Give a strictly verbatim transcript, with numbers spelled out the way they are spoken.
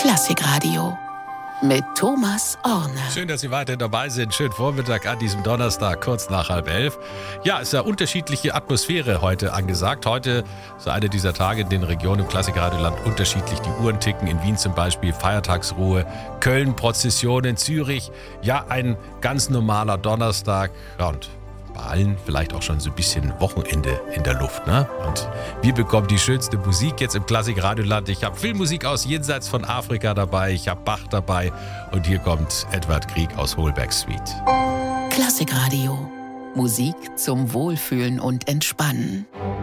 Klassikradio mit Thomas Orne. Schön, dass Sie weiter dabei sind. Schönen Vormittag an diesem Donnerstag, kurz nach halb elf. Ja, es ist eine unterschiedliche Atmosphäre heute angesagt. Heute ist eine dieser Tage, in denen Regionen im Klassikradioland unterschiedlich die Uhren ticken. In Wien zum Beispiel Feiertagsruhe, Köln Prozession, in Zürich. Ja, ein ganz normaler Donnerstag. Ja, und bei allen vielleicht auch schon so ein bisschen Wochenende in der Luft, ne? Und wir bekommen die schönste Musik jetzt im Klassikradioland. Ich habe Filmmusik aus Jenseits von Afrika dabei, ich habe Bach dabei und hier kommt Edward Grieg aus Holberg Suite. Klassikradio. Musik zum Wohlfühlen und Entspannen.